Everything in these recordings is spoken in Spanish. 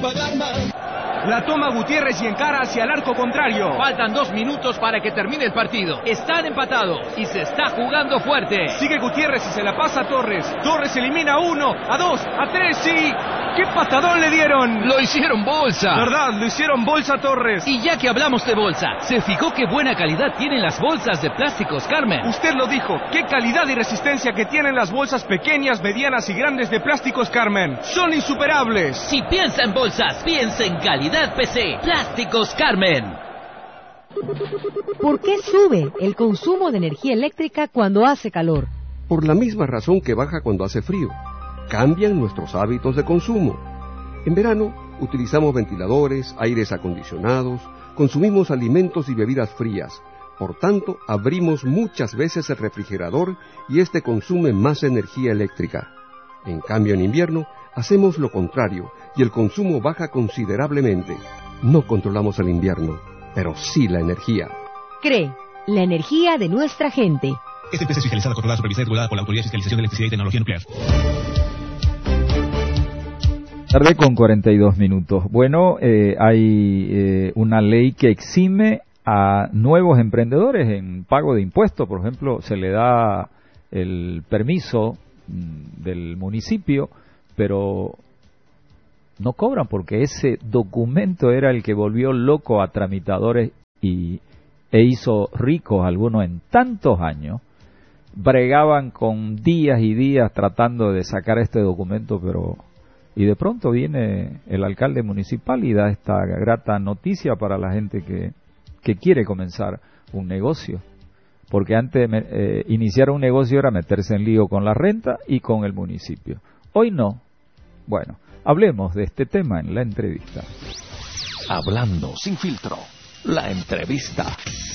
pagar más. La toma Gutiérrez y encara hacia el arco contrario. Faltan 2 minutos para que termine el partido. Están empatados y se está jugando fuerte. Sigue Gutiérrez y se la pasa a Torres. Torres elimina a 1, a 2, a 3 y... ¡qué patadón le dieron! Lo hicieron bolsa. ¿Verdad? Lo hicieron bolsa a Torres. Y ya que hablamos de bolsa, ¿se fijó qué buena calidad tienen las bolsas de Plásticos Carmen? Usted lo dijo. ¡Qué calidad y resistencia que tienen las bolsas pequeñas, medianas y grandes de Plásticos Carmen! ¡Son insuperables! Si piensa en bolsas, piensa en calidad PC. Plásticos Carmen. ¿Por qué sube el consumo de energía eléctrica cuando hace calor? Por la misma razón que baja cuando hace frío. Cambian nuestros hábitos de consumo. En verano utilizamos ventiladores, aires acondicionados, consumimos alimentos y bebidas frías. Por tanto, abrimos muchas veces el refrigerador y este consume más energía eléctrica. En cambio, en invierno hacemos lo contrario y el consumo baja considerablemente. No controlamos el invierno, pero sí la energía. CRE, la energía de nuestra gente. Esta empresa es fiscalizada, controlada, supervisada y regulada por la Autoridad de Fiscalización de Electricidad y Tecnología Nuclear. Tarde con 42 minutos. Bueno, hay una ley que exime a nuevos emprendedores en pago de impuestos. Por ejemplo, se le da el permiso del municipio, pero no cobran porque ese documento era el que volvió loco a tramitadores e hizo ricos a algunos en tantos años. Bregaban con días y días tratando de sacar este documento, pero... y de pronto viene el alcalde municipal y da esta grata noticia para la gente que quiere comenzar un negocio. Porque antes iniciar un negocio era meterse en lío con la renta y con el municipio. Hoy no. Bueno, hablemos de este tema en la entrevista. Hablando sin filtro, la entrevista.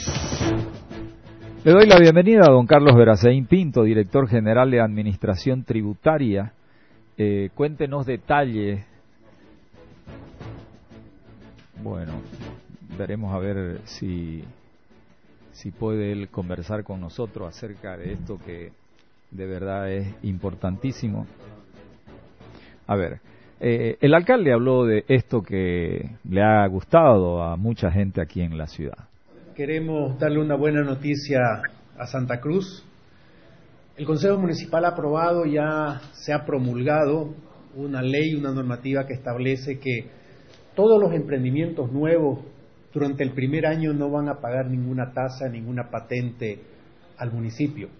Le doy la bienvenida a don Carlos Verazaín Pinto, director general de Administración Tributaria. Cuéntenos detalles. Bueno, veremos a ver si puede él conversar con nosotros acerca de esto que de verdad es importantísimo. A ver, el alcalde habló de esto que le ha gustado a mucha gente aquí en la ciudad. Queremos darle una buena noticia a Santa Cruz. El Consejo Municipal ha aprobado, ya se ha promulgado una ley, una normativa que establece que todos los emprendimientos nuevos durante el primer año no van a pagar ninguna tasa, ninguna patente al municipio.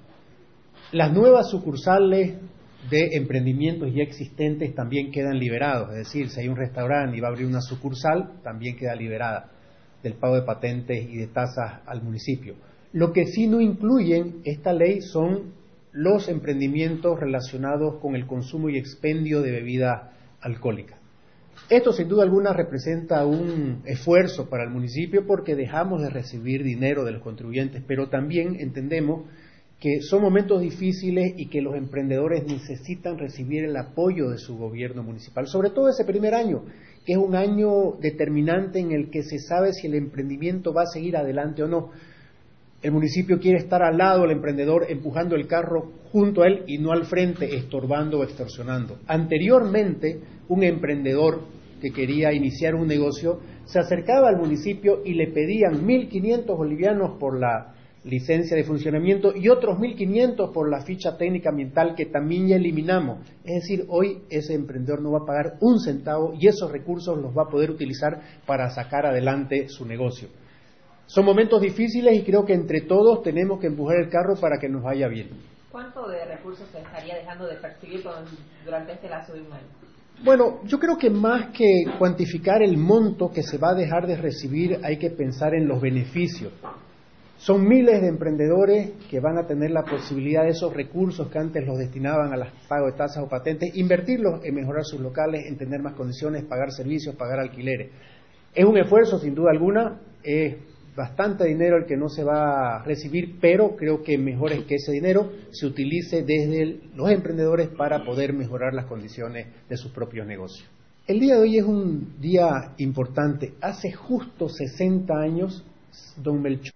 Las nuevas sucursales de emprendimientos ya existentes también quedan liberados, es decir, si hay un restaurante y va a abrir una sucursal, también queda liberada del pago de patentes y de tasas al municipio. Lo que sí no incluyen esta ley son los emprendimientos relacionados con el consumo y expendio de bebidas alcohólicas. Esto sin duda alguna representa un esfuerzo para el municipio porque dejamos de recibir dinero de los contribuyentes, pero también entendemos que son momentos difíciles y que los emprendedores necesitan recibir el apoyo de su gobierno municipal, sobre todo ese primer año, que es un año determinante en el que se sabe si el emprendimiento va a seguir adelante o no. El municipio quiere estar al lado del emprendedor, empujando el carro junto a él y no al frente, estorbando o extorsionando. Anteriormente, un emprendedor que quería iniciar un negocio se acercaba al municipio y le pedían 1.500 bolivianos por la licencia de funcionamiento y otros 1.500 por la ficha técnica ambiental que también ya eliminamos. Es decir, hoy ese emprendedor no va a pagar un centavo y esos recursos los va a poder utilizar para sacar adelante su negocio. Son momentos difíciles y creo que entre todos tenemos que empujar el carro para que nos vaya bien. ¿Cuánto de recursos se estaría dejando de percibir durante este lazo de un año? Bueno, yo creo que más que cuantificar el monto que se va a dejar de recibir, hay que pensar en los beneficios. Son miles de emprendedores que van a tener la posibilidad de esos recursos que antes los destinaban a los pagos de tasas o patentes, invertirlos en mejorar sus locales, en tener más condiciones, pagar servicios, pagar alquileres. Es un esfuerzo, sin duda alguna, es bastante dinero el que no se va a recibir, pero creo que mejor es que ese dinero se utilice desde los emprendedores para poder mejorar las condiciones de sus propios negocios. El día de hoy es un día importante. Hace justo 60 años, don Melchor.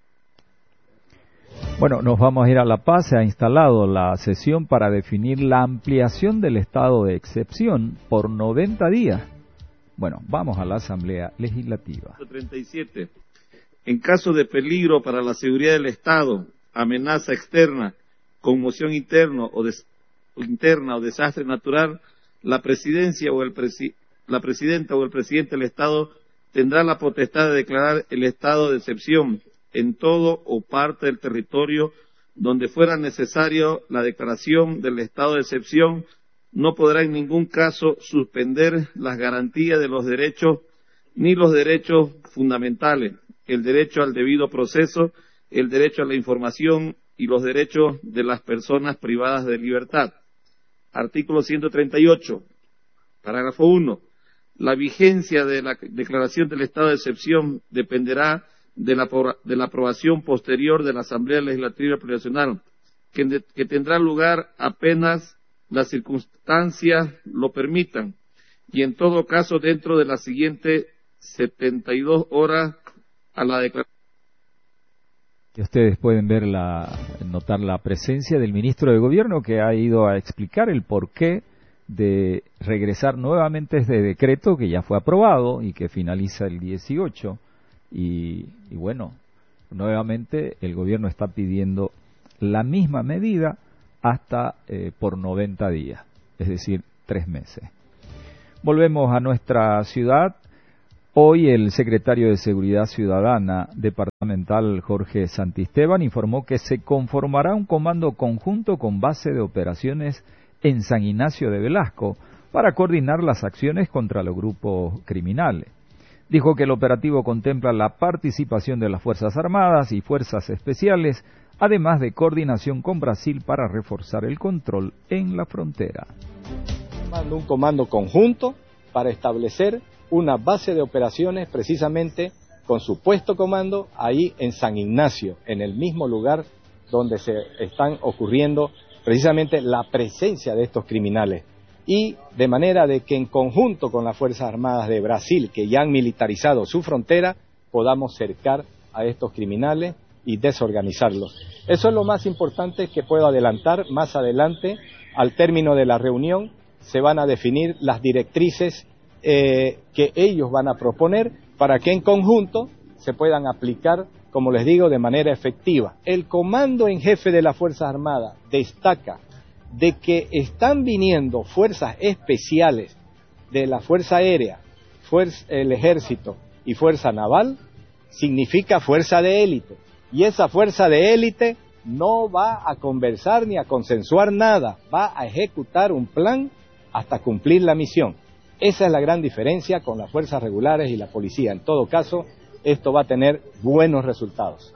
Bueno, nos vamos a ir a La Paz. Se ha instalado la sesión para definir la ampliación del estado de excepción por 90 días. Bueno, vamos a la Asamblea Legislativa. 37. En caso de peligro para la seguridad del Estado, amenaza externa, conmoción interna o desastre natural, la presidenta o el presidente del Estado tendrá la potestad de declarar el estado de excepción en todo o parte del territorio donde fuera necesario la declaración del estado de excepción. No podrá en ningún caso suspender las garantías de los derechos ni los derechos fundamentales, el derecho al debido proceso, el derecho a la información y los derechos de las personas privadas de libertad. Artículo 138, parágrafo 1. La vigencia de la declaración del estado de excepción dependerá de la aprobación posterior de la Asamblea Legislativa Plurinacional, que tendrá lugar apenas las circunstancias lo permitan, y en todo caso dentro de las siguientes 72 horas a la declaración. Y ustedes pueden notar la presencia del ministro de Gobierno, que ha ido a explicar el porqué de regresar nuevamente este decreto que ya fue aprobado y que finaliza el 18. Y bueno, nuevamente el Gobierno está pidiendo la misma medida hasta por 90 días, es decir, 3 meses. Volvemos a nuestra ciudad. Hoy el secretario de Seguridad Ciudadana departamental, Jorge Santisteban, informó que se conformará un comando conjunto con base de operaciones en San Ignacio de Velasco para coordinar las acciones contra los grupos criminales. Dijo que el operativo contempla la participación de las Fuerzas Armadas y Fuerzas Especiales, además de coordinación con Brasil para reforzar el control en la frontera. Un comando conjunto para establecer una base de operaciones precisamente con su puesto comando ahí en San Ignacio, en el mismo lugar donde se están ocurriendo precisamente la presencia de estos criminales. Y de manera de que en conjunto con las Fuerzas Armadas de Brasil, que ya han militarizado su frontera, podamos cercar a estos criminales y desorganizarlos. Eso es lo más importante que puedo adelantar. Más adelante, al término de la reunión, se van a definir las directrices que ellos van a proponer para que en conjunto se puedan aplicar, como les digo, de manera efectiva. El comando en jefe de las Fuerzas Armadas destaca de que están viniendo fuerzas especiales de la Fuerza Aérea, el Ejército y Fuerza Naval, significa fuerza de élite. Y esa fuerza de élite no va a conversar ni a consensuar nada, va a ejecutar un plan hasta cumplir la misión. Esa es la gran diferencia con las fuerzas regulares y la policía. En todo caso, esto va a tener buenos resultados.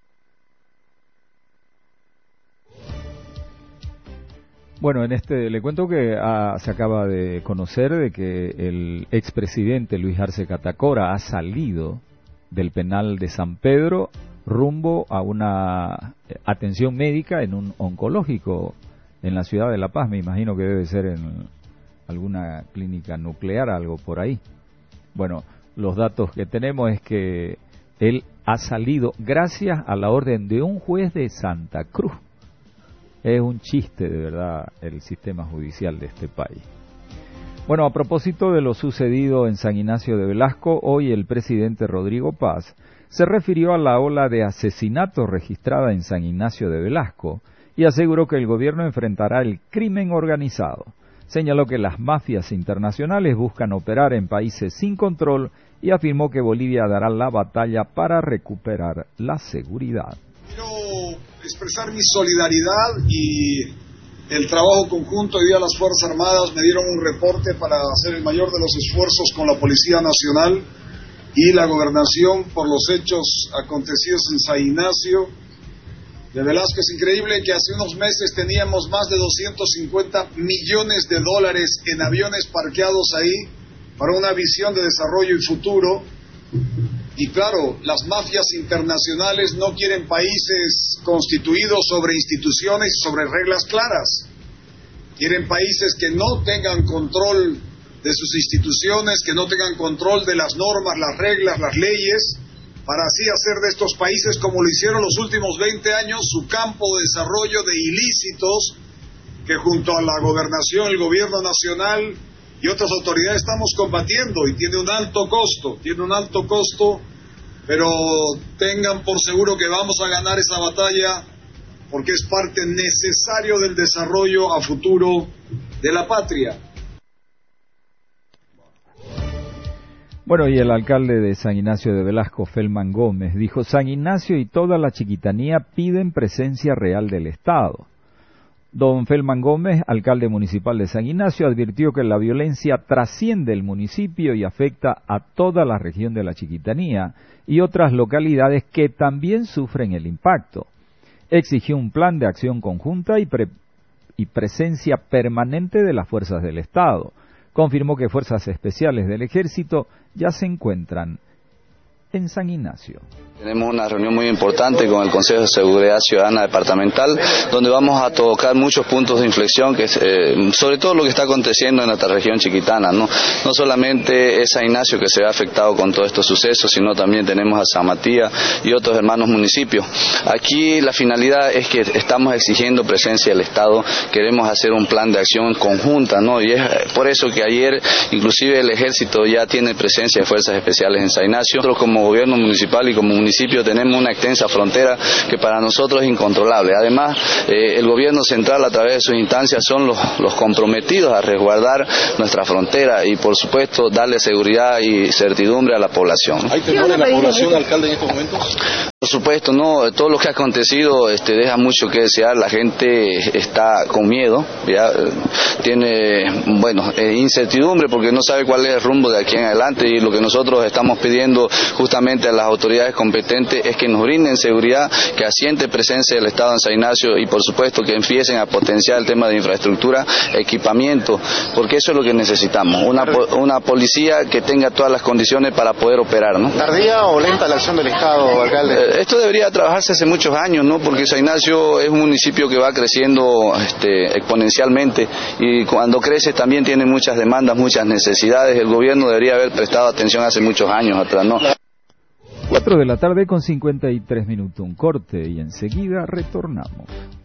Bueno, le cuento que se acaba de conocer de que el expresidente Luis Arce Catacora ha salido del penal de San Pedro rumbo a una atención médica en un oncológico en la ciudad de La Paz. Me imagino que debe ser en alguna clínica nuclear, algo por ahí. Bueno, los datos que tenemos es que él ha salido gracias a la orden de un juez de Santa Cruz. Es un chiste, de verdad, el sistema judicial de este país. Bueno, a propósito de lo sucedido en San Ignacio de Velasco, hoy el presidente Rodrigo Paz se refirió a la ola de asesinatos registrada en San Ignacio de Velasco y aseguró que el gobierno enfrentará el crimen organizado. Señaló que las mafias internacionales buscan operar en países sin control y afirmó que Bolivia dará la batalla para recuperar la seguridad. Quiero expresar mi solidaridad y el trabajo conjunto. Hoy día las Fuerzas Armadas me dieron un reporte para hacer el mayor de los esfuerzos con la Policía Nacional y la Gobernación por los hechos acontecidos en San Ignacio de Velasco. Es increíble que hace unos meses teníamos más de 250 millones de dólares en aviones parqueados ahí para una visión de desarrollo y futuro. Y claro, las mafias internacionales no quieren países constituidos sobre instituciones y sobre reglas claras. Quieren países que no tengan control de sus instituciones, que no tengan control de las normas, las reglas, las leyes, para así hacer de estos países, como lo hicieron los últimos 20 años, su campo de desarrollo de ilícitos, que junto a la gobernación, el gobierno nacional y otras autoridades estamos combatiendo y tiene un alto costo, pero tengan por seguro que vamos a ganar esa batalla porque es parte necesario del desarrollo a futuro de la patria. Bueno, y el alcalde de San Ignacio de Velasco, Felman Gómez, dijo: San Ignacio y toda la chiquitanía piden presencia real del Estado. Don Felman Gómez, alcalde municipal de San Ignacio, advirtió que la violencia trasciende el municipio y afecta a toda la región de la Chiquitanía y otras localidades que también sufren el impacto. Exigió un plan de acción conjunta y presencia permanente de las fuerzas del Estado. Confirmó que fuerzas especiales del Ejército ya se encuentran en San Ignacio. Tenemos una reunión muy importante con el Consejo de Seguridad Ciudadana Departamental, donde vamos a tocar muchos puntos de inflexión, que sobre todo lo que está aconteciendo en nuestra región chiquitana, ¿no? No solamente es San Ignacio que se ve afectado con todos estos sucesos, sino también tenemos a San Matías y otros hermanos municipios. Aquí la finalidad es que estamos exigiendo presencia del Estado, queremos hacer un plan de acción conjunta, ¿no? Y es por eso que ayer, inclusive el Ejército ya tiene presencia de fuerzas especiales en San Ignacio. Nosotros como gobierno municipal y como municipio tenemos una extensa frontera que para nosotros es incontrolable. Además, el gobierno central a través de sus instancias son los comprometidos a resguardar nuestra frontera y por supuesto darle seguridad y certidumbre a la población. ¿Hay temor en la población, alcalde, en estos momentos? Por supuesto, no, todo lo que ha acontecido deja mucho que desear. La gente está con miedo, ya tiene incertidumbre porque no sabe cuál es el rumbo de aquí en adelante, y lo que nosotros estamos pidiendo justamente a las autoridades competentes es que nos brinden seguridad, que asiente presencia del Estado en San Ignacio y por supuesto que empiecen a potenciar el tema de infraestructura, equipamiento, porque eso es lo que necesitamos, una policía que tenga todas las condiciones para poder operar, ¿no? ¿Tardía o lenta la acción del Estado, alcalde? Esto debería trabajarse hace muchos años, ¿no? Porque San Ignacio es un municipio que va creciendo exponencialmente y cuando crece también tiene muchas demandas, muchas necesidades. El gobierno debería haber prestado atención hace muchos años atrás, ¿no? 4 de la tarde con 53 minutos, un corte y enseguida retornamos.